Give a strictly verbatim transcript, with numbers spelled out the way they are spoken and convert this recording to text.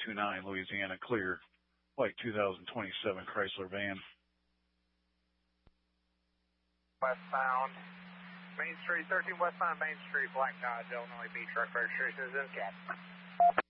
two nine, Louisiana, clear. White two thousand twenty-seven Chrysler van. Westbound, Main Street, thirteen westbound Main Street, Black Dodge, Illinois Beach, registration is in Cat.